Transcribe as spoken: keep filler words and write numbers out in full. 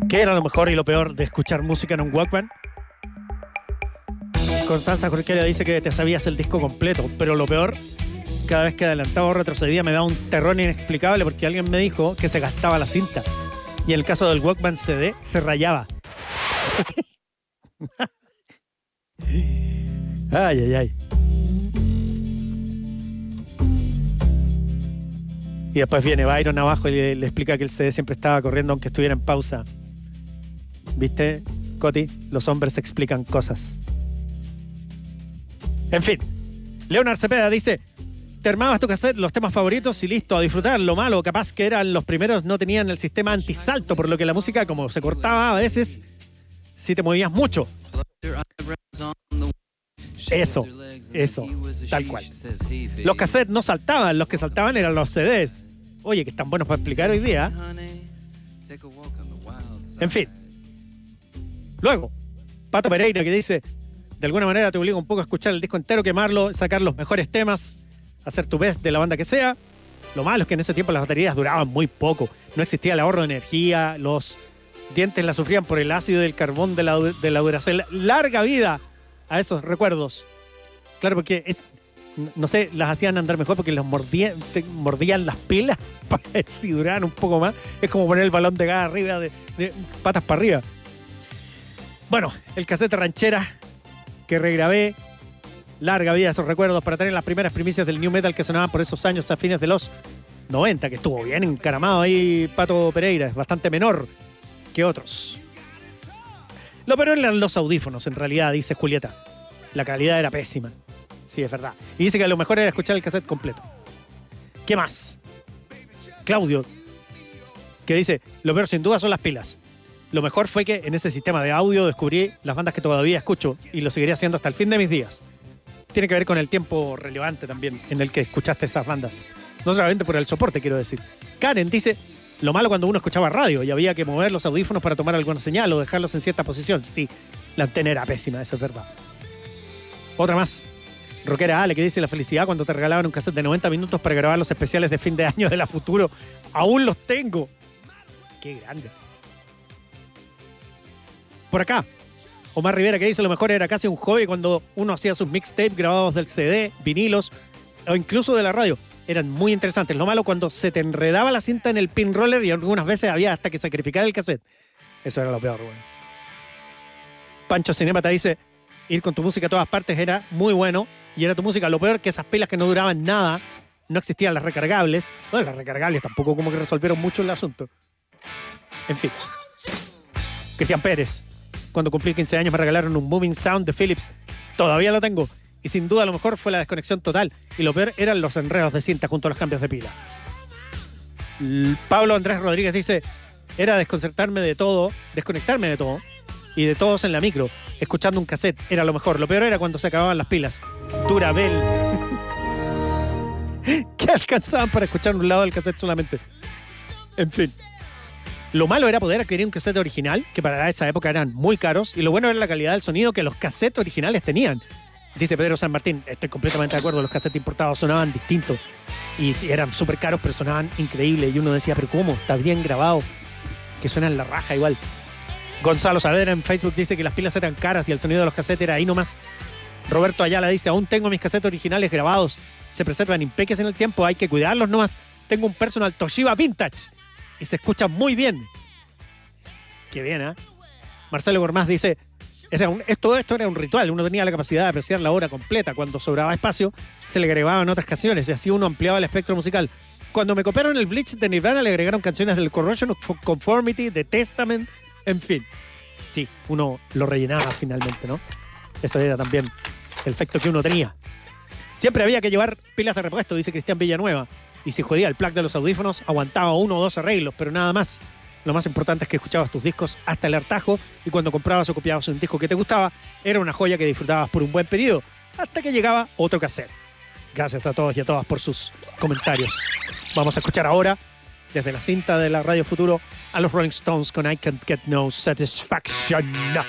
¿Qué era lo mejor y lo peor de escuchar música en un Walkman? Constanza Jorquera dice que te sabías el disco completo, pero lo peor, cada vez que adelantaba o retrocedía me daba un terror inexplicable porque alguien me dijo que se gastaba la cinta. Y en el caso del Walkman C D, se rayaba. Ay, ay, ay. Y después viene Byron abajo y le, le explica que el C D siempre estaba corriendo aunque estuviera en pausa. ¿Viste, Coti? Los hombres explican cosas. En fin, Leonard Cepeda dice: te armabas tu cassette, los temas favoritos y listo, a disfrutar. Lo malo, capaz que eran los primeros, no tenían el sistema antisalto, por lo que la música, como se cortaba a veces, si te movías mucho. Eso, eso, tal cual. Los cassettes no saltaban, los que saltaban eran los C Ds. Oye, que están buenos para explicar hoy día. En fin. Luego, Pato Pereira, que dice: de alguna manera te obliga un poco a escuchar el disco entero, quemarlo, sacar los mejores temas, hacer tu best de la banda que sea. Lo malo es que en ese tiempo las baterías duraban muy poco. No existía el ahorro de energía, los dientes la sufrían por el ácido del carbón de la, de la Duracell. Larga vida a esos recuerdos. Claro, porque es, no sé, las hacían andar mejor porque los mordían, mordían las pilas para ver si duraban un poco más. Es como poner el balón de gas arriba, de, de patas para arriba. Bueno, el cassette ranchera que regrabé. Larga vida esos recuerdos para tener las primeras primicias del new metal que sonaban por esos años a fines de los noventa, que estuvo bien encaramado ahí Pato Pereira, es bastante menor que otros. Lo peor eran los audífonos, en realidad, dice Julieta. La calidad era pésima. Sí, es verdad. Y dice que lo mejor era escuchar el cassette completo. ¿Qué más? Claudio, que dice: lo peor sin duda son las pilas. Lo mejor fue que en ese sistema de audio descubrí las bandas que todavía escucho y lo seguiré haciendo hasta el fin de mis días. Tiene que ver con el tiempo relevante también en el que escuchaste esas bandas. No solamente por el soporte, quiero decir. Karen dice: lo malo cuando uno escuchaba radio y había que mover los audífonos para tomar alguna señal o dejarlos en cierta posición. Sí, la antena era pésima, eso es verdad. Otra más. Rockera Ale, que dice: la felicidad cuando te regalaban un cassette de noventa minutos para grabar los especiales de fin de año de la Futuro. Aún los tengo. Qué grande. Por acá, Omar Rivera, que dice: lo mejor era casi un hobby cuando uno hacía sus mixtapes grabados del C D, vinilos o incluso de la radio. Eran muy interesantes. Lo malo cuando se te enredaba la cinta en el pin roller y algunas veces había hasta que sacrificar el cassette. Eso era lo peor, bueno. Pancho Cinema te dice: ir con tu música a todas partes era muy bueno y era tu música. Lo peor que esas pilas que no duraban nada, no existían las recargables. Bueno, las recargables tampoco como que resolvieron mucho el asunto. En fin. Cristian Pérez: cuando cumplí quince años me regalaron un Moving Sound de Philips. Todavía lo tengo. Y sin duda lo mejor fue la desconexión total. Y lo peor eran los enredos de cinta junto a los cambios de pila. L- Pablo Andrés Rodríguez dice: era desconcertarme de todo, desconectarme de todo y de todos en la micro, escuchando un cassette. Era lo mejor. Lo peor era cuando se acababan las pilas. Durabel. Que alcanzaban para escuchar un lado del cassette solamente. En fin. Lo malo era poder adquirir un cassette original, que para esa época eran muy caros, y lo bueno era la calidad del sonido que los cassettes originales tenían. Dice Pedro San Martín: estoy completamente de acuerdo, los cassettes importados sonaban distintos y eran súper caros, pero sonaban increíbles. Y uno decía: pero ¿cómo? Está bien grabado, que suenan la raja igual. Gonzalo Saavedra en Facebook dice que las pilas eran caras y el sonido de los cassettes era ahí nomás. Roberto Ayala dice: aún tengo mis cassettes originales grabados, se preservan impeques en el tiempo, hay que cuidarlos nomás. Tengo un personal Toshiba Vintage y se escucha muy bien. Qué bien, ¿eh? Marcelo Gormaz dice: ese un, todo esto era un ritual. Uno tenía la capacidad de apreciar la obra completa. Cuando sobraba espacio, se le agregaban otras canciones y así uno ampliaba el espectro musical. Cuando me copiaron el Bleach de Nirvana, le agregaron canciones del Corrosion of Conformity, de Testament, en fin. Sí, uno lo rellenaba finalmente, ¿no? Eso era también el efecto que uno tenía. Siempre había que llevar pilas de repuesto, dice Cristian Villanueva. Y si jodía el plug de los audífonos, aguantaba uno o dos arreglos, pero nada más. Lo más importante es que escuchabas tus discos hasta el hartazgo y cuando comprabas o copiabas un disco que te gustaba, era una joya que disfrutabas por un buen periodo, hasta que llegaba otro cassette. Gracias a todos y a todas por sus comentarios. Vamos a escuchar ahora, desde la cinta de la Radio Futuro, a los Rolling Stones con I Can't Get No Satisfaction.